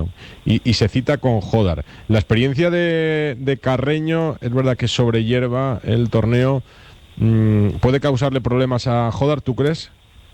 Wilson, y se cita con Jodar. La experiencia de Carreño, es verdad que sobre hierba el torneo puede causarle problemas a Jodar, ¿tú crees?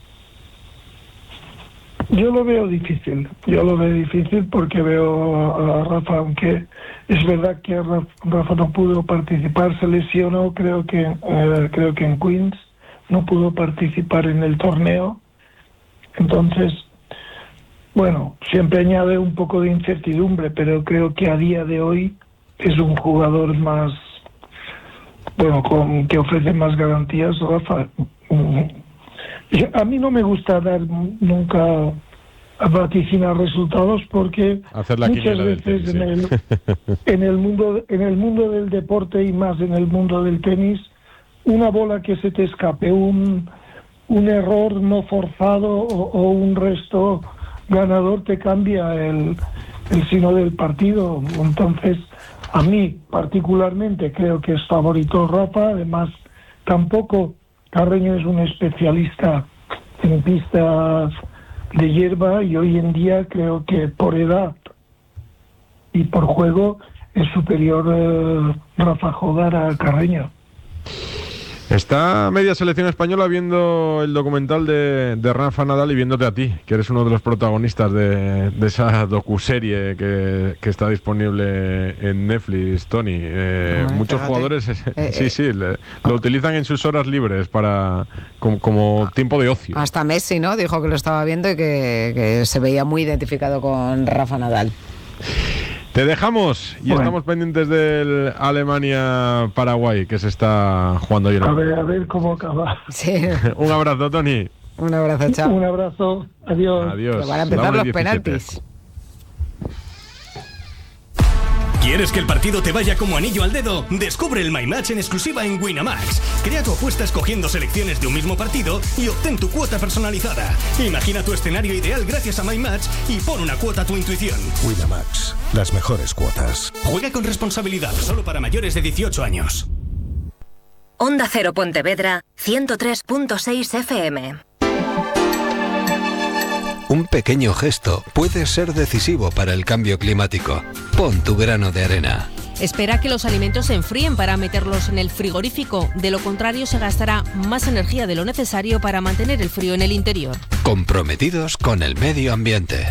Yo lo veo difícil porque veo a Rafa, aunque es verdad que Rafa no pudo participar, se lesionó, creo que en Queens, no pudo participar en el torneo. Entonces, bueno, siempre añade un poco de incertidumbre, pero creo que a día de hoy es un jugador más, bueno, que ofrece más garantías, Rafa. A mí no me gusta dar nunca a vaticinar resultados porque muchas veces en el mundo del deporte y más en el mundo del tenis, una bola que se te escape, un error no forzado o un resto ganador te cambia el signo del partido. Entonces, a mí particularmente creo que es favorito Rafa. Además, tampoco Carreño es un especialista en pistas de hierba y hoy en día creo que por edad y por juego es superior Rafa Jodar a Carreño. Está media selección española viendo el documental de Rafa Nadal y viéndote a ti, que eres uno de los protagonistas de esa docuserie que está disponible en Netflix, Tony. Muchos jugadores lo utilizan en sus horas libres como tiempo de ocio. Hasta Messi, ¿no? Dijo que lo estaba viendo y que se veía muy identificado con Rafa Nadal. Te dejamos y estamos pendientes del Alemania-Paraguay que se está jugando hoy. A ver cómo acaba. Sí. Un abrazo, Tony. Un abrazo, chao. Un abrazo, adiós. Adiós. Van a empezar los penaltis. ¿Quieres que el partido te vaya como anillo al dedo? Descubre el My Match en exclusiva en Winamax. Crea tu apuesta escogiendo selecciones de un mismo partido y obtén tu cuota personalizada. Imagina tu escenario ideal gracias a My Match y pon una cuota a tu intuición. Winamax, las mejores cuotas. Juega con responsabilidad, solo para mayores de 18 años. Onda Cero Pontevedra, 103.6 FM. Un pequeño gesto puede ser decisivo para el cambio climático. Pon tu grano de arena. Espera que los alimentos se enfríen para meterlos en el frigorífico. De lo contrario, se gastará más energía de lo necesario para mantener el frío en el interior. Comprometidos con el medio ambiente.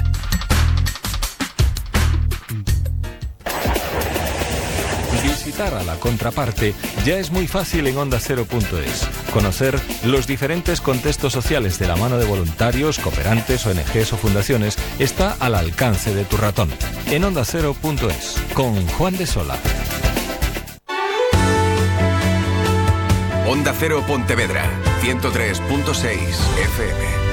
Visitar a la contraparte ya es muy fácil en OndaCero.es. Conocer los diferentes contextos sociales de la mano de voluntarios, cooperantes, ONGs o fundaciones está al alcance de tu ratón. En OndaCero.es, con Juan de Sola. Onda Cero Pontevedra, 103.6 FM.